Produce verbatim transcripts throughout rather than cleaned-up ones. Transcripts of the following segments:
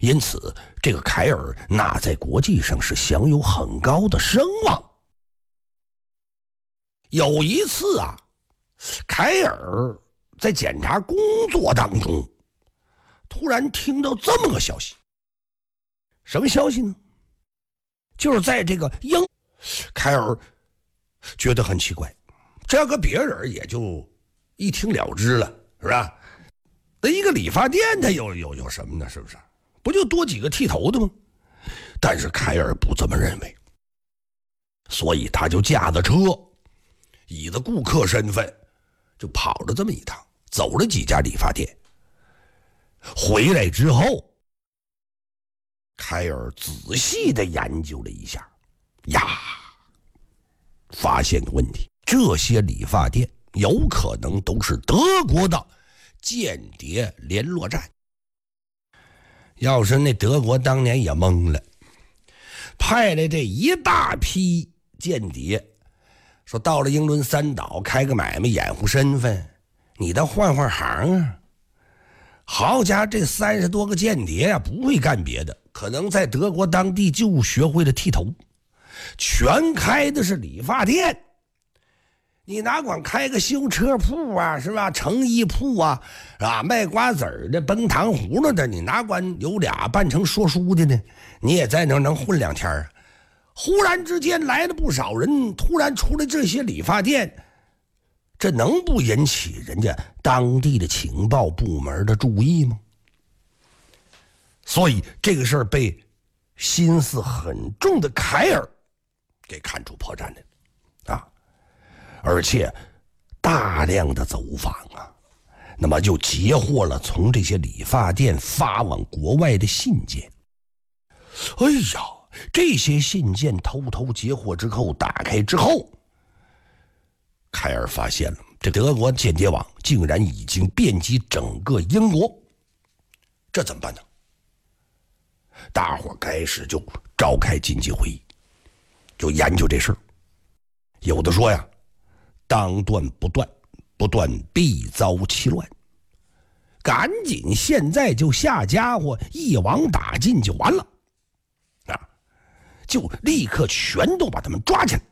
因此这个凯尔那在国际上是享有很高的声望。有一次啊，凯尔在检查工作当中突然听到这么个消息。什么消息呢？就是在这个英凯尔觉得很奇怪，这个别人也就一听了之了，是吧？那一个理发店它有有有什么呢？是不是？不就多几个剃头的吗？但是凯尔不这么认为，所以他就驾着车，以着顾客身份，就跑了这么一趟，走了几家理发店。回来之后，凯尔仔细的研究了一下，呀，发现个问题，这些理发店有可能都是德国的间谍联络站。要是那德国当年也懵了，派来这一大批间谍，说到了英伦三岛开个买卖掩护身份，你倒换换行啊。好家伙，这三十多个间谍啊，不会干别的，可能在德国当地就学会了剃头，全开的是理发店。你哪管开个修车铺啊，是吧？成衣铺啊，啊，卖瓜子儿的、崩糖葫芦的，你哪管有俩扮成说书的呢？你也在那能混两天啊。忽然之间来了不少人，突然出来这些理发店，这能不引起人家当地的情报部门的注意吗？所以这个事儿被心思很重的凯尔给看出破绽来了啊！而且大量的走访啊，那么就截获了从这些理发店发往国外的信件。哎呀，这些信件偷偷截获之后，打开之后，凯尔发现了这德国间谍网竟然已经遍及整个英国。这怎么办呢？大伙开始就召开紧急会议，就研究这事儿。有的说呀，当断不断，不断必遭其乱，赶紧现在就下家伙，一网打尽就完了啊！就立刻全都把他们抓起来。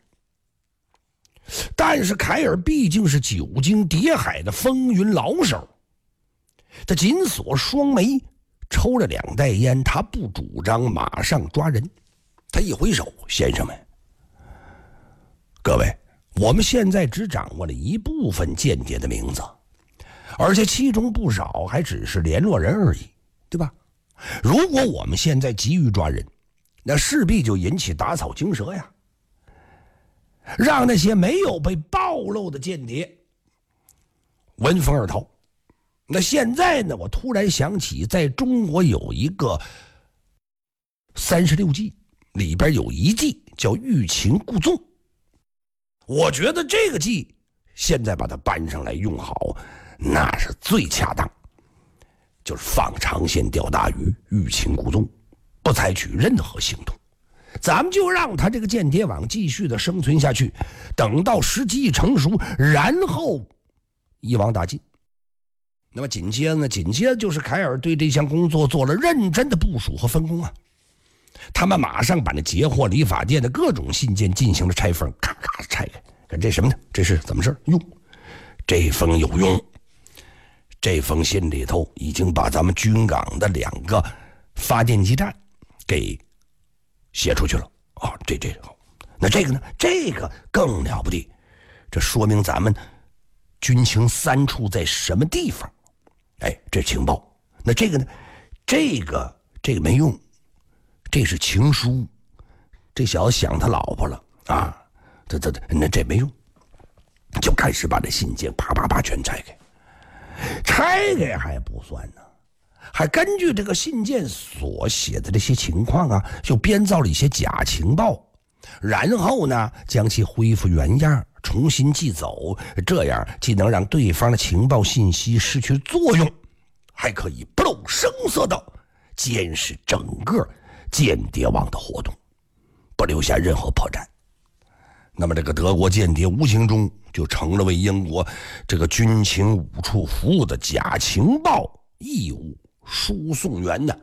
但是凯尔毕竟是久经谍海的风云老手，他紧锁双眉，抽了两袋烟，他不主张马上抓人。他一挥手，先生们，各位，我们现在只掌握了一部分间谍的名字，而且其中不少还只是联络人而已，对吧？如果我们现在急于抓人，那势必就引起打草惊蛇呀，让那些没有被暴露的间谍闻风而逃。那现在呢，我突然想起在中国有一个三十六计，里边有一计叫欲擒故纵，我觉得这个计现在把它搬上来用好，那是最恰当，就是放长线钓大鱼，欲擒故纵，不采取任何行动，咱们就让他这个间谍网继续的生存下去，等到时机成熟，然后一网打尽。那么紧接着呢，紧接着就是凯尔对这项工作做了认真的部署和分工啊。他们马上把那截获理发店的各种信件进行了拆封，咔咔拆开，看这什么呢？这是怎么事？用这封有用，这封信里头已经把咱们军港的两个发电机站给写出去了啊！这这好，那这个呢？这个更了不得，这说明咱们军情三处在什么地方？哎，这情报。那这个呢？这个这个没用，这是情书，这小子想他老婆了啊！这这那这没用，就开始把这信件啪啪啪全拆开，拆开还不算呢，还根据这个信件所写的这些情况啊，就编造了一些假情报，然后呢，将其恢复原样，重新寄走，这样既能让对方的情报信息失去作用，还可以不露声色地监视整个间谍网的活动，不留下任何破绽。那么这个德国间谍无形中就成了为英国这个军情五处服务的假情报义务输送员呢。